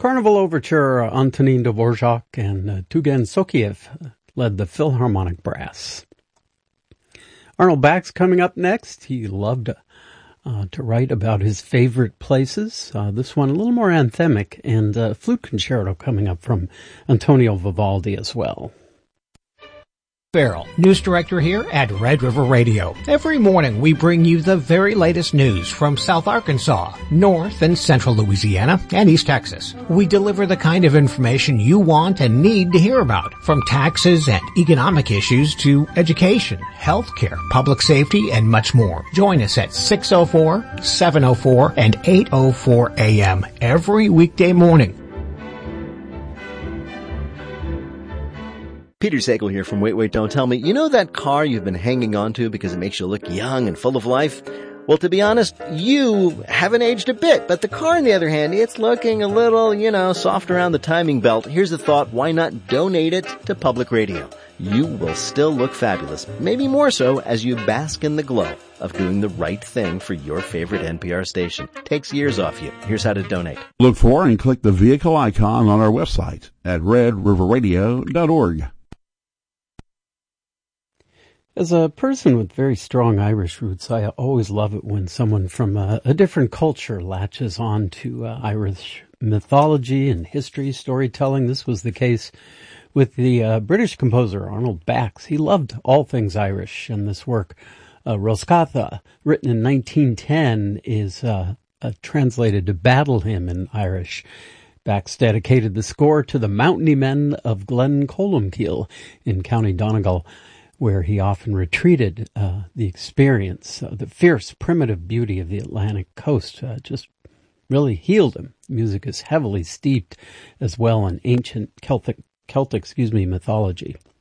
Carnival Overture, Antonin Dvorak and Tugen Sokiev led the Philharmonic Brass. Arnold Bax coming up next. He loved to write about his favorite places. This one a little more anthemic, and a flute concerto coming up from Antonio Vivaldi as well. Farrell, news director here at Red River Radio. Every morning we bring you the very latest news from South Arkansas, North and Central Louisiana, and East Texas. We deliver the kind of information you want and need to hear about, from taxes and economic issues to education, healthcare, public safety, and much more. Join us at 6:04, 7:04, and 8:04 a.m. every weekday morning. Peter Sagal here from Wait, Don't Tell Me. You know that car you've been hanging on to because it makes you look young and full of life? Well, to be honest, you haven't aged a bit, but the car, on the other hand, it's looking a little, soft around the timing belt. Here's the thought, why not donate it to public radio? You will still look fabulous, maybe more so as you bask in the glow of doing the right thing for your favorite NPR station. Takes years off you. Here's how to donate. Look for and click the vehicle icon on our website at redriverradio.org. As a person with very strong Irish roots, I always love it when someone from a different culture latches on to Irish mythology and history, storytelling. This was the case with the British composer Arnold Bax. He loved all things Irish, and this work, Roscatha, written in 1910, is translated to Battle Hymn in Irish. Bax dedicated the score to the mountainy men of Glen Columcille in County Donegal, where he often retreated. The experience, the fierce, primitive beauty of the Atlantic coast just really healed him. Music is heavily steeped as well in ancient Celtic mythology.